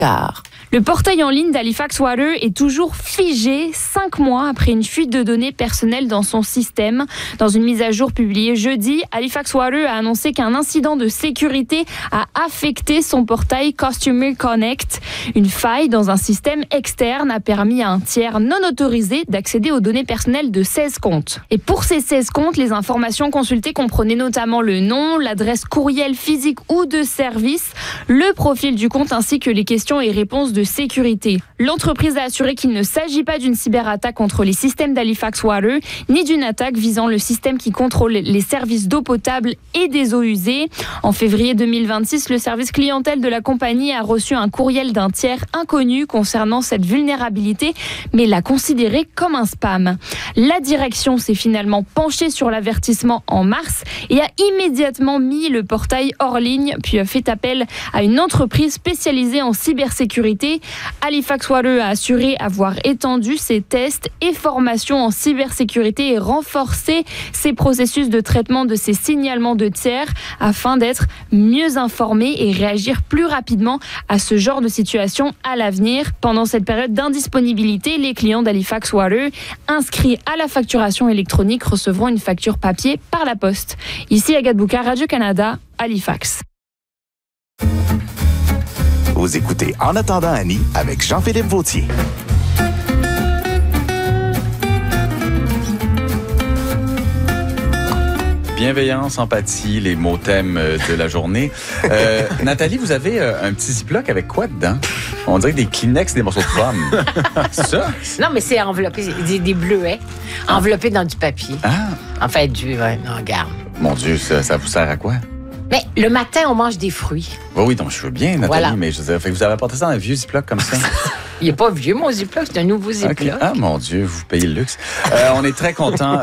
Car le portail en ligne d'Halifax Water est toujours figé 5 mois après une fuite de données personnelles dans son système. Dans une mise à jour publiée jeudi, Halifax Water a annoncé qu'un incident de sécurité a affecté son portail Customer Connect. Une faille dans un système externe a permis à un tiers non autorisé d'accéder aux données personnelles de 16 comptes. Et pour ces 16 comptes, les informations consultées comprenaient notamment le nom, l'adresse courriel physique ou de service, le profil du compte ainsi que les questions et réponses de sécurité. L'entreprise a assuré qu'il ne s'agit pas d'une cyberattaque contre les systèmes d'Halifax Water, ni d'une attaque visant le système qui contrôle les services d'eau potable et des eaux usées. En février 2026, le service clientèle de la compagnie a reçu un courriel d'un tiers inconnu concernant cette vulnérabilité, mais l'a considéré comme un spam. La direction s'est finalement penchée sur l'avertissement en mars et a immédiatement mis le portail hors ligne, puis a fait appel à une entreprise spécialisée en cybersécurité. Halifax Water a assuré avoir étendu ses tests et formations en cybersécurité et renforcé ses processus de traitement de ces signalements de tiers afin d'être mieux informé et réagir plus rapidement à ce genre de situation à l'avenir. Pendant cette période d'indisponibilité, les clients d'Halifax Water inscrits à la facturation électronique recevront une facture papier par la poste. Ici Agathe Boucard, Radio-Canada, Halifax. Vous écoutez En attendant Annie avec Jean-Philippe Vautier. Bienveillance, empathie, les mots thèmes de la journée. Nathalie, vous avez un petit ziploc avec quoi dedans? On dirait des Kleenex, des morceaux de pommes. C'est ça? non, mais c'est enveloppé, des bleuets, enveloppés dans du papier. Ah! En fait, non, regarde. Mon Dieu, ça vous sert à quoi? Mais le matin, on mange des fruits. Oui, donc je veux bien, Nathalie, Voilà. mais je veux dire, fait que vous avez apporté ça dans un vieux ziploc comme ça? Il n'est pas vieux, mon Ziploc, c'est un nouveau Ziploc. Okay. Ah, mon Dieu, vous payez le luxe. On est très content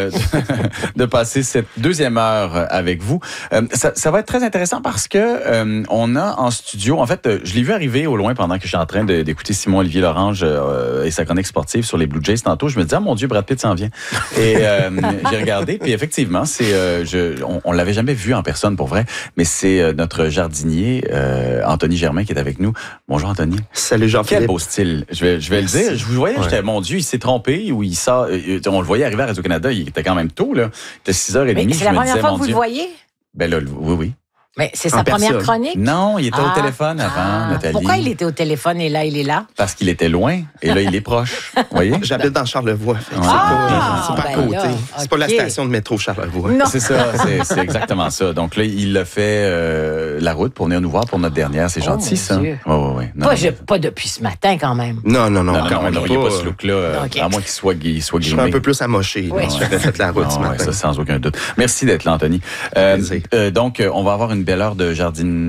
de passer cette deuxième heure avec vous. Ça va être très intéressant parce que on a en studio, en fait, je l'ai vu arriver au loin pendant que je suis en train d'écouter Simon-Olivier Lorange et sa chronique sportive sur les Blue Jays tantôt. Je me disais, ah mon Dieu, Brad Pitt s'en vient. Et j'ai regardé, puis effectivement, on l'avait jamais vu en personne pour vrai, mais c'est notre jardinier, Anthony Germain, qui est avec nous. Bonjour, Anthony. Salut, Jean-Philippe. Quel beau style. Je vais le dire. Je vous voyais, j'étais, mon Dieu, il s'est trompé ou il sort. On le voyait arriver à Radio-Canada, il était quand même tôt, là. Il était 6h30. Mais c'est la première fois que vous le voyez? Ben là, oui. Mais c'est sa première chronique? Non, il était au téléphone avant, Nathalie. Pourquoi il était au téléphone et là, il est là? Parce qu'il était loin et là, il est proche. Vous voyez? J'habite dans Charlevoix. C'est pas à côté. Là, c'est pas la station de métro Charlevoix. Non. C'est ça, c'est exactement ça. Donc là, il a fait la route pour venir nous voir pour notre dernière. C'est gentil, ça. Oui. Pas depuis ce matin, quand même. Non, il n'y a pas ce look-là. À moins qu'il soit grimé. Je suis un peu plus amoché. J'avais fait la route ce matin. Ça, sans aucun doute. Merci d'être là, Anthony. Donc, on va avoir une belle heure de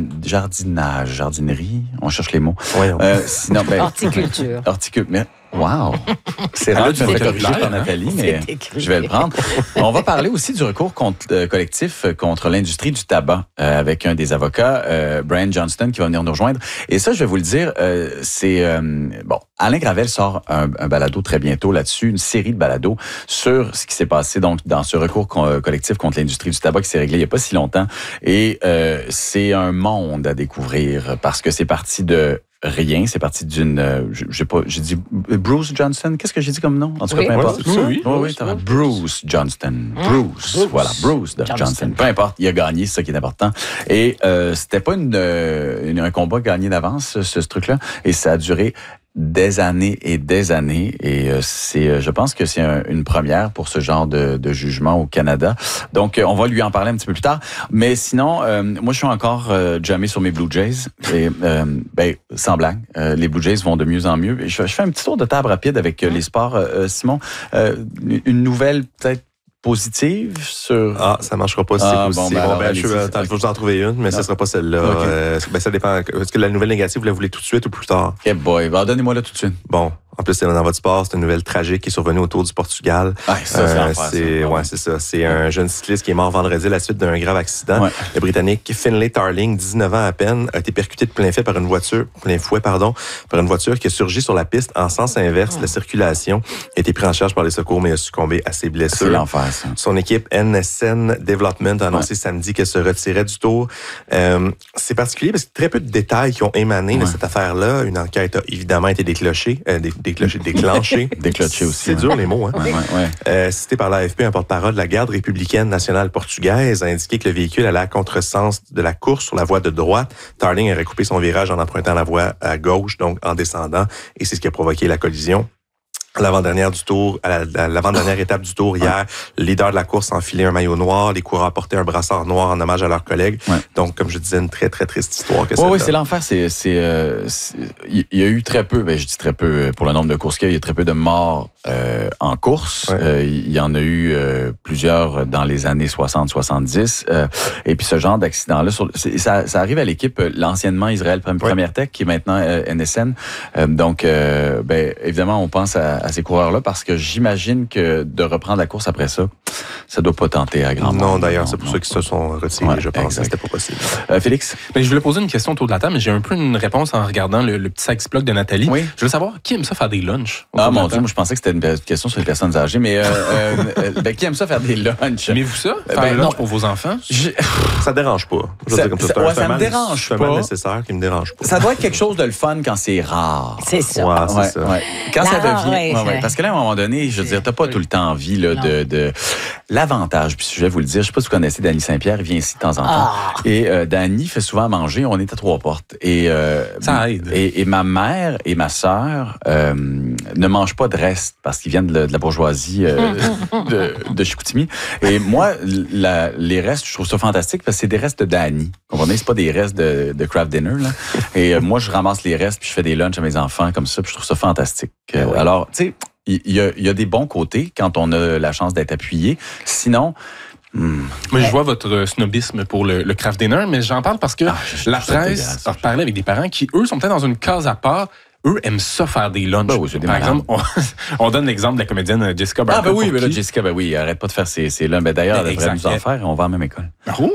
jardinerie. On cherche les mots. Sinon, horticulture. Mais wow! C'est rare que je me fais corriger par Nathalie, mais je vais le prendre. On va parler aussi du recours collectif contre l'industrie du tabac avec un des avocats, Brian Johnston, qui va venir nous rejoindre. Et ça, je vais vous le dire, Alain Gravel sort un balado très bientôt là-dessus, une série de balados sur ce qui s'est passé donc dans ce recours collectif contre l'industrie du tabac qui s'est réglé il n'y a pas si longtemps. Et c'est un monde à découvrir parce que c'est parti de rien, c'est parti d'une... j'ai dit Bruce Johnston. Qu'est-ce que j'ai dit comme nom? En tout cas, peu importe. Oui, Bruce Johnston. Bruce Johnston. Peu importe, il a gagné, c'est ça qui est important. Et c'était pas un combat gagné d'avance, ce truc-là. Et ça a duré des années. Et je pense que c'est une première pour ce genre de jugement au Canada. Donc, on va lui en parler un petit peu plus tard. Mais sinon, moi, je suis encore jammé sur mes Blue Jays. Et, sans blague, les Blue Jays vont de mieux en mieux. Je fais un petit tour de table rapide avec les sports, Simon. Une nouvelle, peut-être, positive sur... Ah, ça marchera pas si c'est positif. Je vais vous en trouver une, mais ce sera pas celle-là. Okay. Ça dépend. Est-ce que la nouvelle négative, vous la voulez tout de suite ou plus tard? Eh boy, donnez-moi là tout de suite. Bon. En plus, c'est dans votre sport, c'est une nouvelle tragique qui est survenue autour du Portugal. Ah, ça, c'est ça. C'est un jeune cycliste qui est mort vendredi à la suite d'un grave accident. Ouais. Le Britannique Finlay Tarling, 19 ans à peine, a été percuté de plein fouet par une voiture qui a surgi sur la piste en sens inverse. La circulation a été prise en charge par les secours, mais a succombé à ses blessures. C'est l'enfer, ça. Son équipe NSN Development a annoncé samedi qu'elle se retirait du tour. C'est particulier parce que très peu de détails qui ont émané de cette affaire-là. Une enquête a évidemment été déclenchée. Déclenché aussi. C'est dur les mots. Cité par l'AFP, un porte-parole de la garde républicaine nationale portugaise a indiqué que le véhicule allait à contresens de la course sur la voie de droite. Tarling aurait coupé son virage en empruntant la voie à gauche, donc en descendant, et c'est ce qui a provoqué la collision. À l'avant-dernière étape du tour, hier, le leader de la course a enfilé un maillot noir, les coureurs portaient un brassard noir en hommage à leurs collègues. Ouais. Donc, comme je disais, une très, très triste histoire. Oui, c'est l'enfer. Il y a eu très peu, je dis très peu pour le nombre de courses qu'il y a, il y a très peu de morts en course. Ouais. Il y en a eu plusieurs dans les années 60-70. Et puis ce genre d'accident-là, ça arrive à l'équipe, l'anciennement Israël Première Tech, qui est maintenant NSN. Donc, évidemment, on pense à ces coureurs-là parce que j'imagine que de reprendre la course après ça doit pas tenter à grand monde. Non, d'ailleurs, c'est pour ça qu'ils se sont retirés, je pense. C'était pas possible. Félix? Je voulais poser une question autour de la table, mais j'ai un peu une réponse en regardant le petit sac-bloc de Nathalie. Oui. Je veux savoir, qui aime ça faire des lunchs? Ah, mon Dieu, moi, je pensais que c'était une question sur les personnes âgées, mais qui aime ça faire des lunchs? Aimez-vous ça? Faire des lunchs pour vos enfants? Ça dérange pas. Ça me dérange pas. C'est un mal nécessaire qui me dérange pas. Ça doit être quelque chose de le fun quand c'est rare. C'est ça. Ouais, c'est ça. Ouais. Quand ça devient... Parce que là, à un moment donné, je veux dire, t'as pas tout le temps envie de... L'avantage, puis je vais vous le dire, je sais pas si vous connaissez Danny Saint-Pierre, il vient ici de temps en temps. Et Danny fait souvent à manger, on est à 3 portes. Et, ça aide. Et ma mère et ma sœur ne mangent pas de reste parce qu'ils viennent de la bourgeoisie de Chicoutimi. Et moi, les restes, je trouve ça fantastique parce que c'est des restes de Danny. Vous comprenez? C'est pas des restes de craft dinner, là. Et moi, je ramasse les restes puis je fais des lunchs à mes enfants comme ça puis je trouve ça fantastique. Alors, tu sais, il y a des bons côtés quand on a la chance d'être appuyé. Sinon... Moi, je vois votre snobisme pour le craft dinner, mais j'en parle parce que la presse a parlé avec des parents qui, eux, sont peut-être dans une case à part. Eux aiment ça faire des lunchs. Oui, par exemple, on donne l'exemple de la comédienne Jessica Barker. Jessica, arrête pas de faire ces lunchs. D'ailleurs, elle devrait nous en faire. On va à la même école.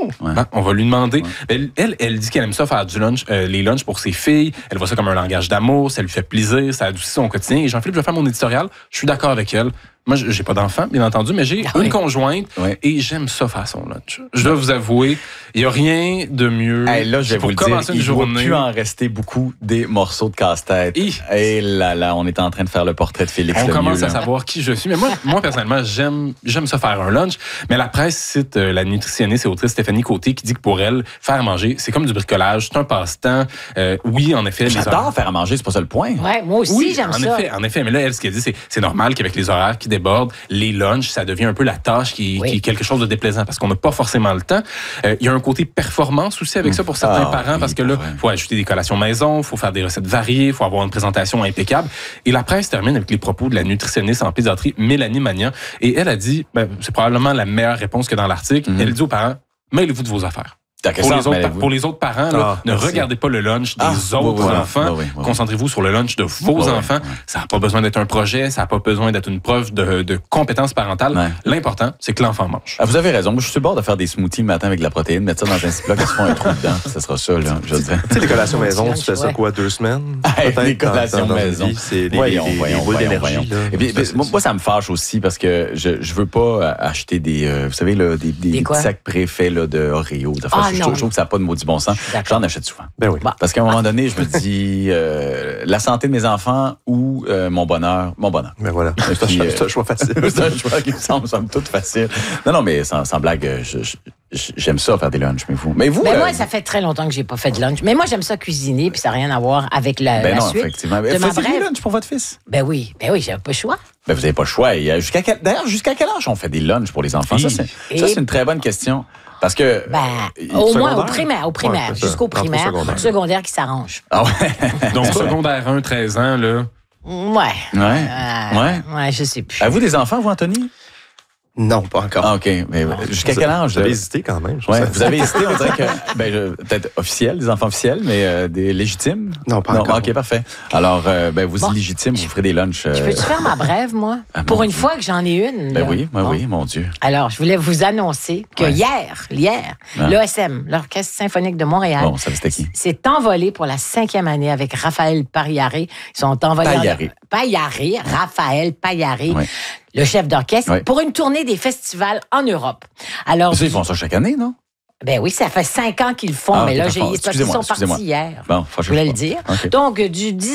On va lui demander. Elle dit qu'elle aime ça faire du lunch, les lunchs pour ses filles. Elle voit ça comme un langage d'amour. Ça lui fait plaisir. Ça adoucit son quotidien. Et Jean-Philippe, je vais faire mon éditorial. Je suis d'accord avec elle. Moi, j'ai pas d'enfant, bien entendu, mais j'ai une conjointe et j'aime ça faire son lunch. Je dois vous avouer, il n'y a rien de mieux. Là, je vais vous le dire, il ne doit plus en rester beaucoup des morceaux de casse-tête. Et là, on est en train de faire le portrait de Félix. On commence à savoir qui je suis. Mais moi personnellement, j'aime ça faire un lunch. Mais la presse cite la nutritionniste et autrice Stéphanie Côté qui dit que pour elle, faire à manger, c'est comme du bricolage, c'est un passe-temps. Oui, en effet. J'adore faire à manger, c'est pas ça le point. Ouais, moi aussi, j'aime ça. En effet, mais là, elle, ce qu'elle dit, c'est normal qu'avec les horaires qui débordent, les lunchs, ça devient un peu la tâche qui est quelque chose de déplaisant parce qu'on n'a pas forcément le temps. Il y a un côté performance aussi avec ça pour certains parents parce que là, il faut ajouter des collations maison, il faut faire des recettes variées, il faut avoir une présentation impeccable. Et la presse termine avec les propos de la nutritionniste en pédiatrie Mélanie Magnan. Et elle a dit, c'est probablement la meilleure réponse que dans l'article, elle dit aux parents, mêlez-vous de vos affaires. Pour les autres parents, ne regardez pas le lunch des autres enfants. Concentrez-vous sur le lunch de vos enfants. Ça n'a pas besoin d'être un projet, ça n'a pas besoin d'être une preuve de compétence parentale. L'important, c'est que l'enfant mange. Vous avez raison. Moi, je suis sur le bord de faire des smoothies le matin avec de la protéine, mettre ça dans un Ziploc, ils se font un trou dedans. Ça sera ça, là, je dirais. Tu sais, les collations maison, tu fais ça quoi, 2 semaines? Les collations maison. C'est des boules d'énergie. Moi, ça me fâche aussi parce que je veux pas acheter des, vous savez, des petits sacs préfaits de Oreo. Je trouve que ça n'a pas de maudit bon sens. J'en achète souvent. Ben oui. Parce qu'à un moment donné, je me dis la santé de mes enfants ou mon bonheur. Ben voilà. C'est un choix facile. C'est un choix qui me semble tout facile. Non, mais sans blague, j'aime ça faire des lunchs. Mais vous. Moi, ça fait très longtemps que j'ai pas fait de lunch. Mais moi, j'aime ça cuisiner, puis ça n'a rien à voir avec la suite. Effectivement. Faisiez des lunchs pour votre fils? Ben oui, j'avais pas le choix. Vous n'avez pas le choix. D'ailleurs, jusqu'à quel âge on fait des lunchs pour les enfants? Ça, c'est une très bonne question. Parce que. Au moins au primaire, jusqu'au primaire, secondaire qui s'arrange. Ah ouais. Donc, secondaire 1, 13 ans, là. Ouais, je sais plus. Avez-vous des enfants, vous, Anthony? Non, pas encore. Ah, OK. Mais jusqu'à quel âge? Vous avez hésité quand même. Ouais, vous avez hésité, on dirait que, peut-être officiel, des enfants officiels, mais des légitimes? Non, pas encore. OK, parfait. Alors, vous illégitimes, vous ferez des lunchs. Je peux-tu faire ma brève, moi? Pour une fois que j'en ai une. Oui, mon Dieu. Alors, je voulais vous annoncer que hier, l'ESM, l'Orchestre symphonique de Montréal, s'est envolé pour la 5e année avec Raphaël Paillaré. Ils sont envolés. Raphaël Paillaré. Oui. Le chef d'orchestre, pour une tournée des festivals en Europe. Alors, ils font ça chaque année, non? Ben oui, ça fait 5 ans qu'ils le font, mais là, ils sont partis hier. Bon, je voulais le dire. Okay. Donc, du